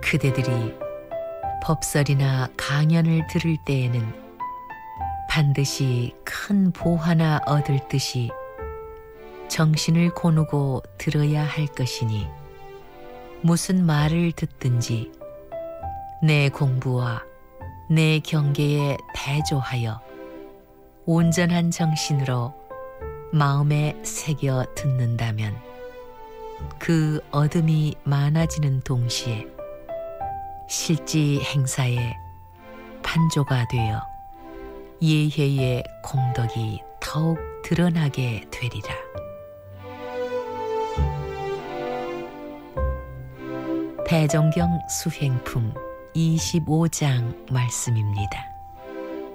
그대들이 법설이나 강연을 들을 때에는 반드시 큰 보화나 얻을 듯이 정신을 고누고 들어야 할 것이니 무슨 말을 듣든지 내 공부와 내 경계에 대조하여 온전한 정신으로 마음에 새겨 듣는다면 그 얻음이 많아지는 동시에 실지 행사에 판조가 되어 예회의 공덕이 더욱 드러나게 되리라. 대종경 수행품 25장 말씀입니다.